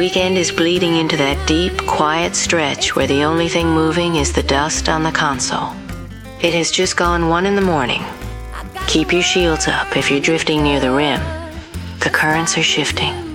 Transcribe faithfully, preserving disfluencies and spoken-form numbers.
weekend is bleeding into that deep, quiet stretch where the only thing moving is the dust on the console. It has just gone one in the morning. Keep your shields up if you're drifting near the rim. The currents are shifting.